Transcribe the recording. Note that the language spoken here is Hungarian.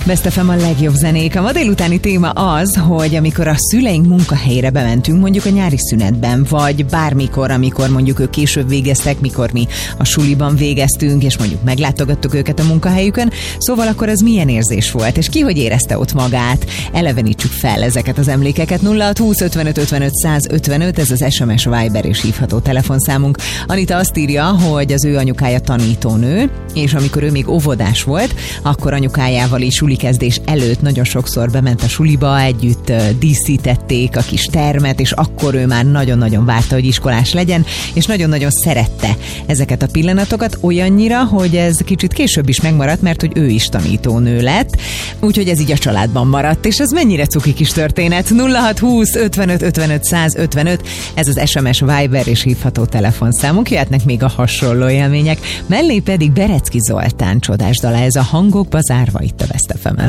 Best FM a legjobb zenék. A ma délutáni téma az, hogy amikor a szüleink munkahelyére bementünk, mondjuk a nyári szünetben, vagy bármikor, amikor mondjuk ők később végeztek, mikor mi a suliban végeztünk, és mondjuk meglátogattuk őket a munkahelyükön, szóval akkor ez milyen érzés volt, és ki hogy érezte ott magát? Elevenítsük fel ezeket az emlékeket. 0620 55 55 155, ez az SMS, Viber és hívható telefonszámunk. Anita azt írja, hogy az ő anyukája tanítónő, és amikor ő még óvodás volt, akkor anyukájával is kezdés előtt nagyon sokszor bement a suliba, együtt díszítették a kis termet, és akkor ő már nagyon-nagyon várta, hogy iskolás legyen, és nagyon-nagyon szerette ezeket a pillanatokat, olyannyira, hogy ez kicsit később is megmaradt, mert hogy ő is tanítónő lett, úgyhogy ez így a családban maradt, és ez mennyire cuki kis történet. 0620 55 55 155, ez az SMS, Viber és hívható telefonszámunk, jöhetnek még a hasonló élmények, mellé pedig Berecki Zoltán csodás dala, ez a Hangokba zárva itt a Best FM-en.